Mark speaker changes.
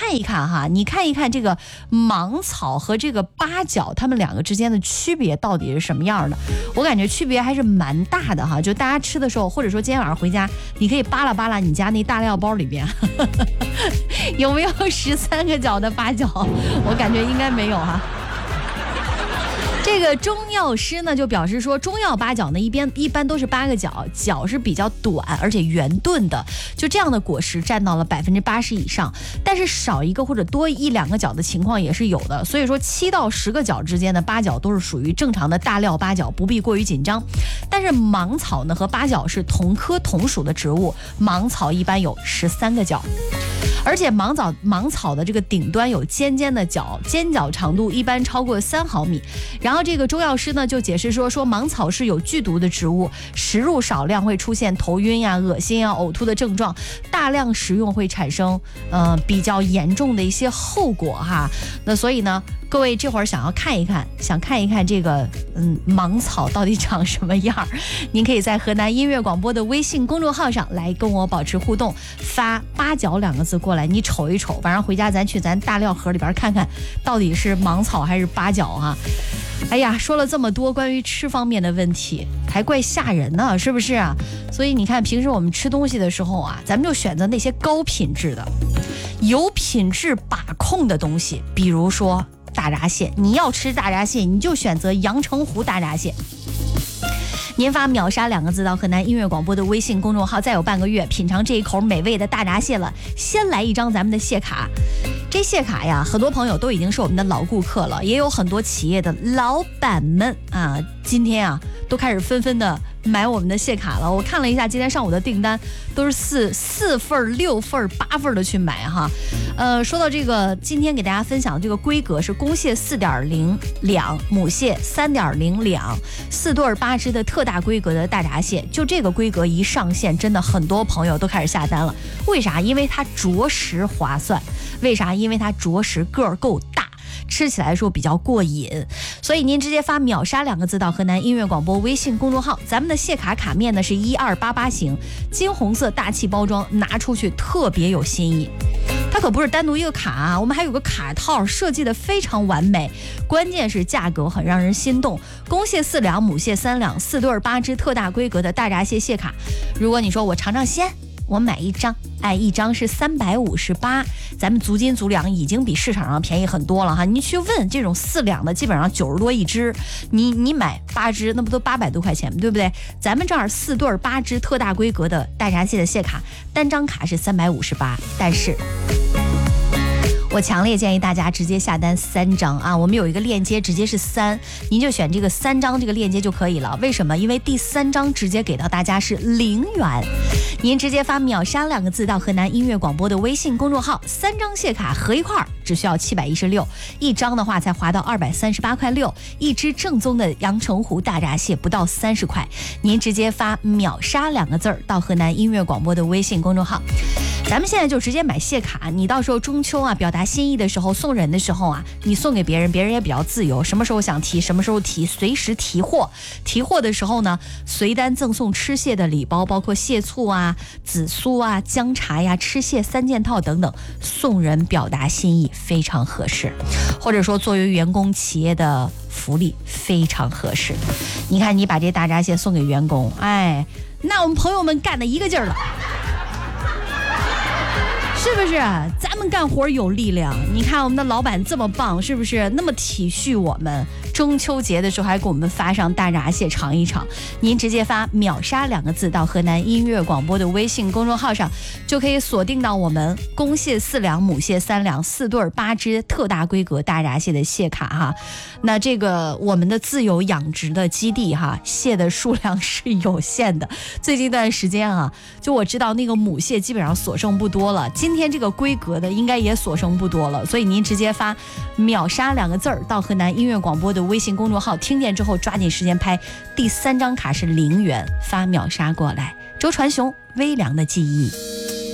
Speaker 1: 看一看哈，你看一看这个芒草和这个八角，它们两个之间的区别到底是什么样的？我感觉区别还是蛮大的哈。就大家吃的时候，或者说今天晚上回家，你可以扒拉扒拉你家那大料包里边有没有13个角的八角？我感觉应该没有哈。这个中药师呢就表示说，中药八角呢一般都是8个角，角是比较短而且圆钝的，就这样的果实占到了80%以上，但是少一个或者多1、2个角的情况也是有的，所以说7到10个角之间的八角都是属于正常的大料八角，不必过于紧张。但是芒草呢和八角是同科同属的植物，芒草一般有13个角。而且芒草的这个顶端有尖尖的角，尖角长度一般超过3毫米。然后这个中药师呢就解释说芒草是有剧毒的植物，食入少量会出现头晕呀、恶心呀、呕吐的症状，大量食用会产生比较严重的一些后果哈。那所以呢，各位这会儿想看一看这个芒草到底长什么样，您可以在河南音乐广播的微信公众号上来跟我保持互动，发八角2个字过来，你瞅一瞅，晚上回家咱去咱大料盒里边看看到底是芒草还是八角啊。哎呀，说了这么多关于吃方面的问题，还怪吓人呢，是不是啊？所以你看平时我们吃东西的时候啊，咱们就选择那些高品质的有品质把控的东西，比如说大闸蟹，你要吃大闸蟹你就选择阳澄湖大闸蟹。您发秒杀2个字到河南音乐广播的微信公众号，再有半个月品尝这一口美味的大闸蟹了，先来一张咱们的蟹卡。这蟹卡呀，很多朋友都已经是我们的老顾客了，也有很多企业的老板们啊，今天啊都开始纷纷的买我们的蟹卡了。我看了一下今天上午的订单，都是4份、6份、8份的去买哈。说到这个，今天给大家分享的这个规格是公蟹4.0两，母蟹3.0两，4对8只的特大规格的大闸蟹。就这个规格一上线，真的很多朋友都开始下单了。为啥？因为它着实划算。为啥？因为它着实个儿够大，吃起来说比较过瘾。所以您直接发秒杀2个字到河南音乐广播微信公众号，咱们的蟹卡卡面呢是1288型，金红色大气包装，拿出去特别有新意。它可不是单独一个卡啊，我们还有个卡套，设计的非常完美，关键是价格很让人心动。公蟹4两，母蟹3两，4对8只特大规格的大闸蟹蟹卡。如果你说我尝尝鲜，我买一张，一张是358，咱们足斤足两已经比市场上便宜很多了哈。你去问这种4两的，基本上90多一只，你买8只，那不都800多块钱，对不对？咱们这儿4对8只特大规格的大闸蟹的蟹卡，单张卡是358，但是我强烈建议大家直接下单3张啊！我们有一个链接，直接是3，您就选这个3张这个链接就可以了。为什么？因为第3张直接给到大家是0元，您直接发秒杀2个字到河南音乐广播的微信公众号，3张蟹卡合一块儿只需要716，一张的话才划到238块6，一只正宗的阳澄湖大闸蟹不到30块，您直接发秒杀2个字到河南音乐广播的微信公众号。咱们现在就直接买蟹卡，你到时候中秋啊表达心意的时候，送人的时候啊，你送给别人，别人也比较自由，什么时候想提什么时候提，随时提货。提货的时候呢，随单赠送吃蟹的礼包，包括蟹醋啊、紫苏啊、姜茶呀、吃蟹3件套等等，送人表达心意非常合适。或者说作为员工企业的福利非常合适。你看你把这大闸蟹送给员工，那我们朋友们干的一个劲儿了。是不是？咱们干活有力量。你看我们的老板这么棒，是不是？那么体恤我们。中秋节的时候还给我们发上大闸蟹尝一尝。您直接发秒杀2个字到河南音乐广播的微信公众号上，就可以锁定到我们公蟹4两，母蟹3两，4对8只特大规格大闸蟹的蟹卡哈。那这个我们的自由养殖的基地哈，蟹的数量是有限的。最近一段时间啊，就我知道那个母蟹基本上所剩不多了。今天这个规格的应该也所剩不多了，所以您直接发秒杀2个字到河南音乐广播的微信公众号，听见之后抓紧时间拍。第3张卡是0元，发秒杀过来。周传雄，微凉的记忆。